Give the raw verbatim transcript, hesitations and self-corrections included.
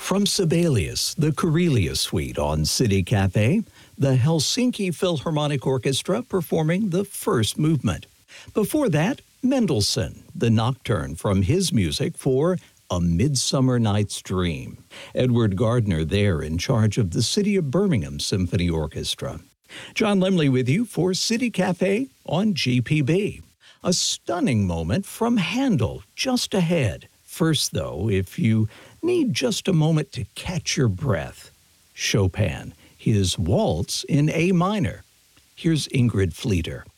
From Sibelius, the Karelia Suite on City Cafe, the Helsinki Philharmonic Orchestra performing the first movement. Before that, Mendelssohn, the Nocturne from his music for A Midsummer Night's Dream. Edward Gardner there in charge of the City of Birmingham Symphony Orchestra. John Lemley with you for City Cafe on G P B. A stunning moment from Handel just ahead. First, though, if you need just a moment to catch your breath, Chopin, his Waltz in A minor. Here's Ingrid Fleeter.